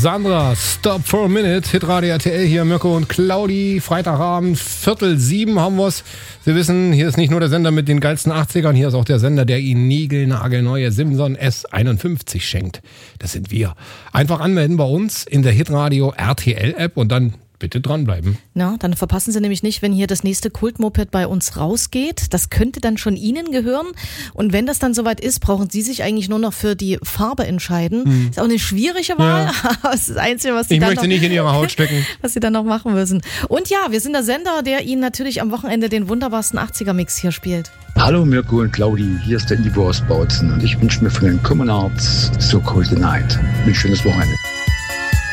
Sandra, Stop for a Minute, Hitradio RTL, hier Mirko und Claudi, Freitagabend, 6:45 haben wir's. Sie wissen, hier ist nicht nur der Sender mit den geilsten 80ern, hier ist auch der Sender, der Ihnen niegelnagelneue Simson S51 schenkt. Das sind wir. Einfach anmelden bei uns in der Hitradio RTL App und dann bitte dranbleiben. Na, dann verpassen Sie nämlich nicht, wenn hier das nächste Kultmoped bei uns rausgeht. Das könnte dann schon Ihnen gehören. Und wenn das dann soweit ist, brauchen Sie sich eigentlich nur noch für die Farbe entscheiden. Ist auch eine schwierige Wahl, aber das ist das Einzige, was Sie dann möchte nicht in Ihrer Haut stecken. Was Sie dann noch machen müssen. Und ja, wir sind der Sender, der Ihnen natürlich am Wochenende den wunderbarsten 80er-Mix hier spielt. Hallo Mirko und Claudi, hier ist der Ivo aus Bautzen und ich wünsche mir von den Common Arts So Cold the Night. Ein schönes Wochenende.